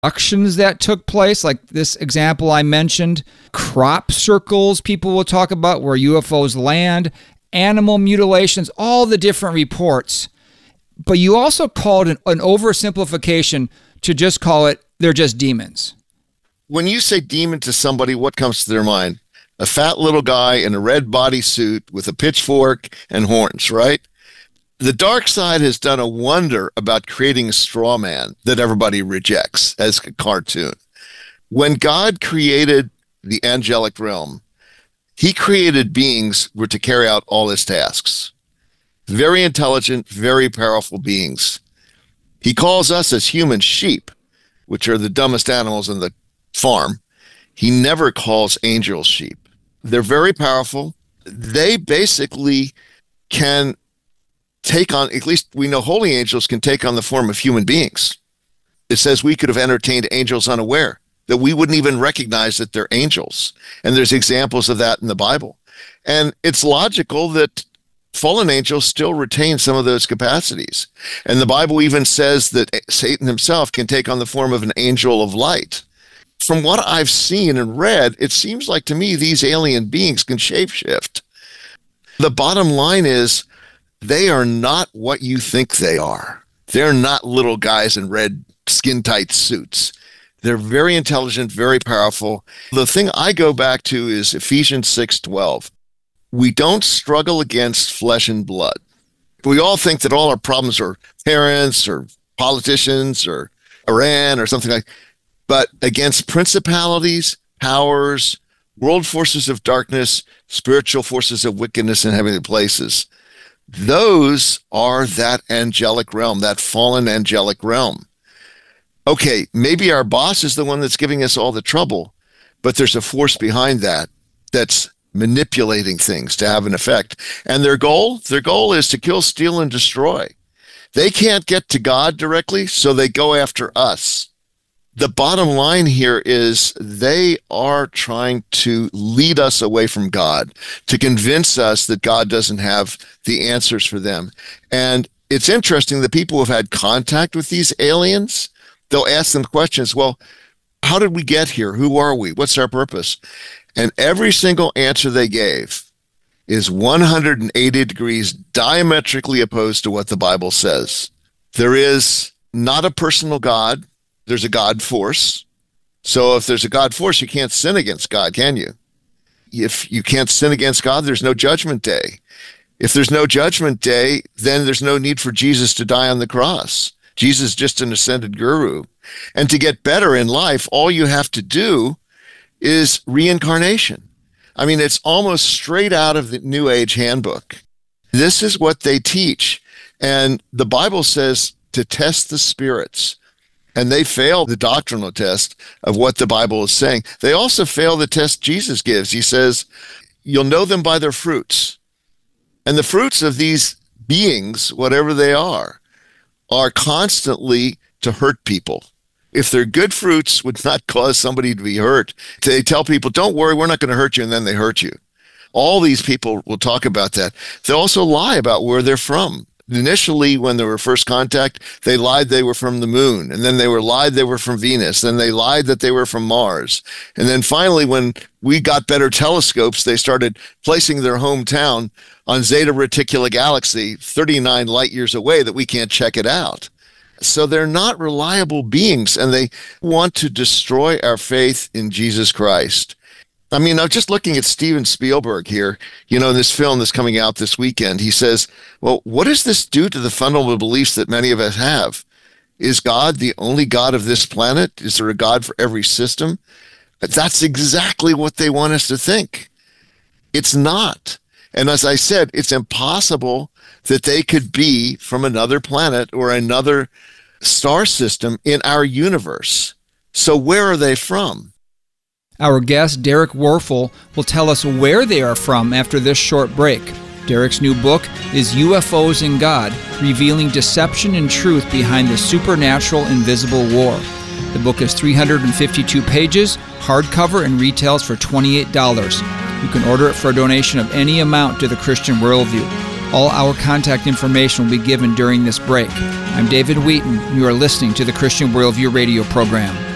abductions that took place, like this example I mentioned, crop circles people will talk about where UFOs land, animal mutilations, all the different reports. But you also called an oversimplification to just call it, they're just demons. When you say demon to somebody, what comes to their mind? A fat little guy in a red bodysuit with a pitchfork and horns, right? The dark side has done a wonder about creating a straw man that everybody rejects as a cartoon. When God created the angelic realm, he created beings who were to carry out all his tasks. Very intelligent, very powerful beings. He calls us as human sheep, which are the dumbest animals in the farm. He never calls angels sheep. They're very powerful. They basically can take on, at least we know holy angels can take on the form of human beings. It says we could have entertained angels unaware, that we wouldn't even recognize that they're angels. And there's examples of that in the Bible. And it's logical that fallen angels still retain some of those capacities. And the Bible even says that Satan himself can take on the form of an angel of light. From what I've seen and read, it seems like to me these alien beings can shapeshift. The bottom line is they are not what you think they are. They're not little guys in red skin-tight suits. They're very intelligent, very powerful. The thing I go back to is Ephesians 6:12. We don't struggle against flesh and blood. We all think that all our problems are parents or politicians or Iran or something like that. But against principalities, powers, world forces of darkness, spiritual forces of wickedness in heavenly places. Those are that angelic realm, that fallen angelic realm. Okay, maybe our boss is the one that's giving us all the trouble, but there's a force behind that that's manipulating things to have an effect. And their goal is to kill, steal, and destroy. They can't get to God directly, so they go after us. The bottom line here is they are trying to lead us away from God, to convince us that God doesn't have the answers for them. And it's interesting that people who have had contact with these aliens, they'll ask them questions. Well, how did we get here? Who are we? What's our purpose? And every single answer they gave is 180 degrees diametrically opposed to what the Bible says. There is not a personal God. There's a God force. So if there's a God force, you can't sin against God, can you? If you can't sin against God, there's no judgment day. If there's no judgment day, then there's no need for Jesus to die on the cross. Jesus is just an ascended guru. And to get better in life, all you have to do is reincarnation. I mean, it's almost straight out of the New Age handbook. This is what they teach. And the Bible says to test the spirits. And they fail the doctrinal test of what the Bible is saying. They also fail the test Jesus gives. He says, you'll know them by their fruits. And the fruits of these beings, whatever they are constantly to hurt people. If they're good fruits, would not cause somebody to be hurt. They tell people, don't worry, we're not going to hurt you, and then they hurt you. All these people will talk about that. They also lie about where they're from. Initially, when they were first contact, they lied they were from the moon, and then they lied they were from Venus, then they lied that they were from Mars. And then finally, when we got better telescopes, they started placing their hometown on Zeta Reticuli Galaxy, 39 light years away, that we can't check it out. So they're not reliable beings, and they want to destroy our faith in Jesus Christ. I mean, I'm just looking at Steven Spielberg here, this film that's coming out this weekend. He says, well, what does this do to the fundamental beliefs that many of us have? Is God the only God of this planet? Is there a God for every system? That's exactly what they want us to think. It's not. And as I said, it's impossible that they could be from another planet or another star system in our universe. So where are they from? Our guest, Derek Werfel, will tell us where they are from after this short break. Derek's new book is UFOs and God, revealing deception and truth behind the supernatural invisible war. The book is 352 pages, hardcover, and retails for $28. You can order it for a donation of any amount to the Christian Worldview. All our contact information will be given during this break. I'm David Wheaton, and you are listening to the Christian Worldview radio program.